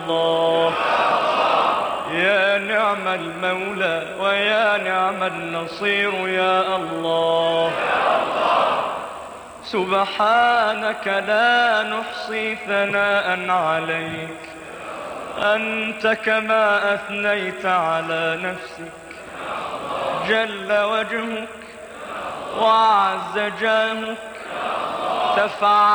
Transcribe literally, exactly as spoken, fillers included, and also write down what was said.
الله. يا نعم المولى ويا نعم النصير يا الله. سبحانك لا نحصي ثناء عليك، أنت كما أثنيت على نفسك. جل وجهك وعز جاهك، تفعل